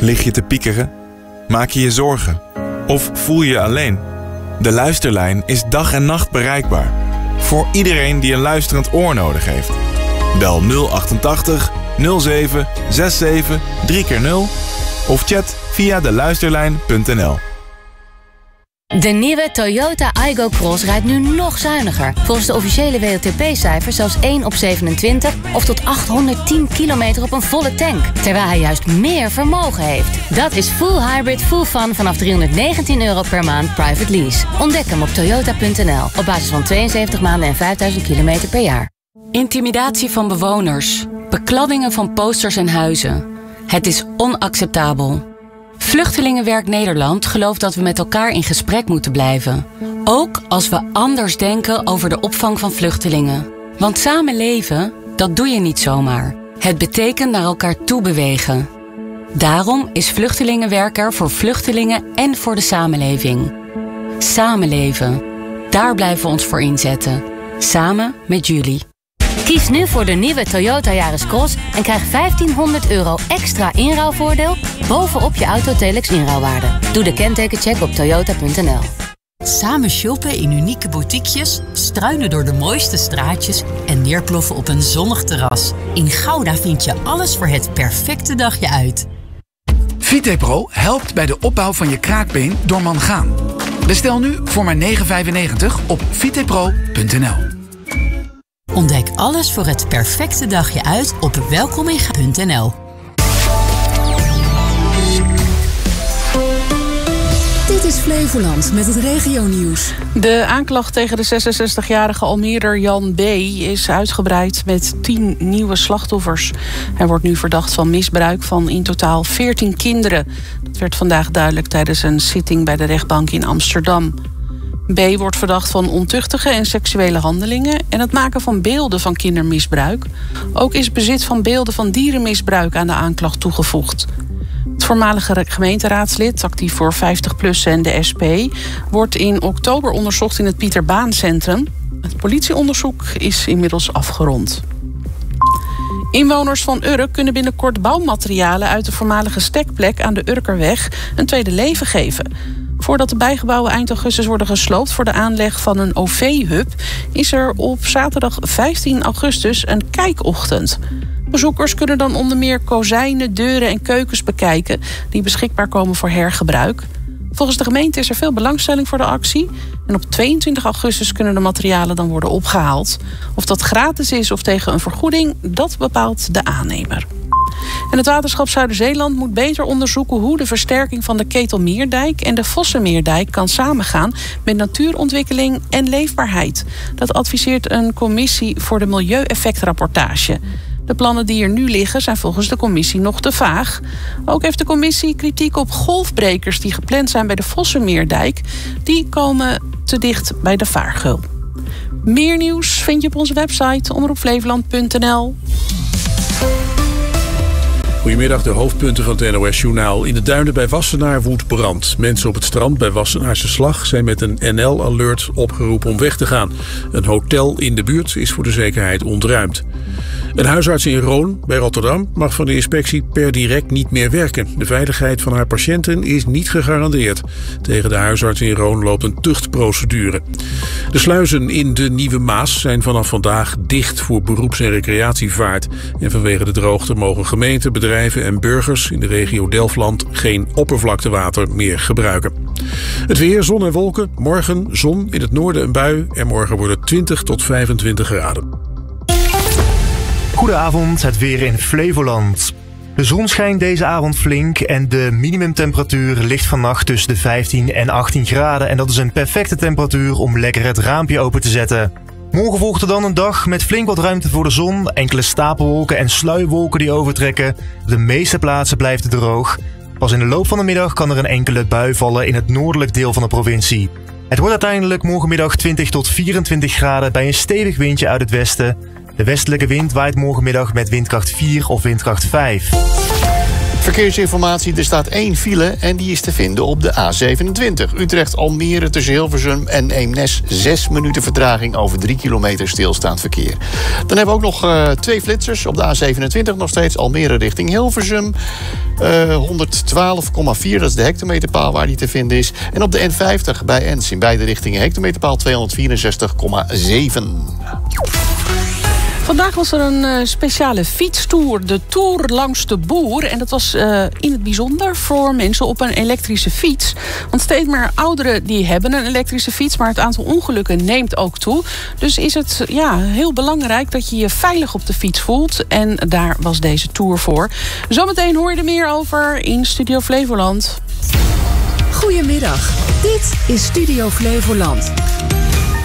Lig je te piekeren? Maak je je zorgen? Of voel je je alleen? De Luisterlijn is dag en nacht bereikbaar. Voor iedereen die een luisterend oor nodig heeft. Bel 088 07 67 3x0 of chat via deluisterlijn.nl. De nieuwe Toyota Aygo Cross rijdt nu nog zuiniger. Volgens de officiële WLTP-cijfers zelfs 1 op 27 of tot 810 kilometer op een volle tank. Terwijl hij juist meer vermogen heeft. Dat is full hybrid, full fun vanaf €319 per maand private lease. Ontdek hem op toyota.nl op basis van 72 maanden en 5000 kilometer per jaar. Intimidatie van bewoners. Bekladdingen van posters en huizen. Het is onacceptabel. Vluchtelingenwerk Nederland gelooft dat we met elkaar in gesprek moeten blijven. Ook als we anders denken over de opvang van vluchtelingen. Want samen leven, dat doe je niet zomaar. Het betekent naar elkaar toe bewegen. Daarom is Vluchtelingenwerk er voor vluchtelingen en voor de samenleving. Samenleven. Daar blijven we ons voor inzetten. Samen met jullie. Kies nu voor de nieuwe Toyota Yaris Cross en krijg €1500 extra inruilvoordeel bovenop je Autotelex inruilwaarde. Doe de kentekencheck op toyota.nl. Samen shoppen in unieke boutiquejes, struinen door de mooiste straatjes en neerploffen op een zonnig terras. In Gouda vind je alles voor het perfecte dagje uit. VitePro helpt bij de opbouw van je kraakbeen door mangaan. Bestel nu voor maar €9,95 op vitepro.nl. Ontdek alles voor het perfecte dagje uit op welkominga.nl. Dit is Flevoland met het regionieuws. De aanklacht tegen de 66-jarige Almeerder Jan B. is uitgebreid met 10 nieuwe slachtoffers. Hij wordt nu verdacht van misbruik van in totaal 14 kinderen. Dat werd vandaag duidelijk tijdens een zitting bij de rechtbank in Amsterdam. B. wordt verdacht van ontuchtige en seksuele handelingen en het maken van beelden van kindermisbruik. Ook is bezit van beelden van dierenmisbruik aan de aanklacht toegevoegd. Het voormalige gemeenteraadslid, actief voor 50PLUS en de SP, wordt in oktober onderzocht in het Pieter Baan Centrum. Het politieonderzoek is inmiddels afgerond. Inwoners van Urk kunnen binnenkort bouwmaterialen uit de voormalige stekplek aan de Urkerweg een tweede leven geven. Voordat de bijgebouwen eind augustus worden gesloopt voor de aanleg van een OV-hub, is er op zaterdag 15 augustus een kijkochtend. Bezoekers kunnen dan onder meer kozijnen, deuren en keukens bekijken die beschikbaar komen voor hergebruik. Volgens de gemeente is er veel belangstelling voor de actie. En op 22 augustus kunnen de materialen dan worden opgehaald. Of dat gratis is of tegen een vergoeding, dat bepaalt de aannemer. En het waterschap Zuiderzeeland moet beter onderzoeken hoe de versterking van de Ketelmeerdijk en de Vossenmeerdijk kan samengaan met natuurontwikkeling en leefbaarheid. Dat adviseert een commissie voor de milieueffectrapportage. De plannen die er nu liggen zijn volgens de commissie nog te vaag. Ook heeft de commissie kritiek op golfbrekers die gepland zijn bij de Vossenmeerdijk. Die komen te dicht bij de vaargeul. Meer nieuws vind je op onze website omroepflevoland.nl. Goedemiddag, de hoofdpunten van het NOS-journaal. In de duinen bij Wassenaar woedt brand. Mensen op het strand bij Wassenaarse Slag zijn met een NL-alert opgeroepen om weg te gaan. Een hotel in de buurt is voor de zekerheid ontruimd. Een huisarts in Roon bij Rotterdam mag van de inspectie per direct niet meer werken. De veiligheid van haar patiënten is niet gegarandeerd. Tegen de huisarts in Roon loopt een tuchtprocedure. De sluizen in de Nieuwe Maas zijn vanaf vandaag dicht voor beroeps- en recreatievaart. En vanwege de droogte mogen gemeenten, bedrijven en burgers in de regio Delfland geen oppervlaktewater meer gebruiken. Het weer, zon en wolken. Morgen zon, in het noorden een bui. En morgen wordt het 20 tot 25 graden. Goedenavond, het weer in Flevoland. De zon schijnt deze avond flink en de minimumtemperatuur ligt vannacht tussen de 15 en 18 graden. En dat is een perfecte temperatuur om lekker het raampje open te zetten. Morgen volgt er dan een dag met flink wat ruimte voor de zon, enkele stapelwolken en sluierwolken die overtrekken. Op de meeste plaatsen blijft het droog. Pas in de loop van de middag kan er een enkele bui vallen in het noordelijk deel van de provincie. Het wordt uiteindelijk morgenmiddag 20 tot 24 graden bij een stevig windje uit het westen. De westelijke wind waait morgenmiddag met windkracht 4 of windkracht 5. Verkeersinformatie, er staat 1 file en die is te vinden op de A27. Utrecht-Almere tussen Hilversum en Eemnes. 6 minuten vertraging over 3 kilometer stilstaand verkeer. Dan hebben we ook nog 2 flitsers op de A27 nog steeds. Almere richting Hilversum. 112,4, dat is de hectometerpaal waar die te vinden is. En op de N50 bij Ens in beide richtingen hectometerpaal 264,7. Vandaag was er een speciale fietstour, de Tour langs de Boer. En dat was in het bijzonder voor mensen op een elektrische fiets. Want steeds meer ouderen die hebben een elektrische fiets, maar het aantal ongelukken neemt ook toe. Dus is het heel belangrijk dat je je veilig op de fiets voelt. En daar was deze Tour voor. Zometeen hoor je er meer over in Studio Flevoland. Goedemiddag, dit is Studio Flevoland.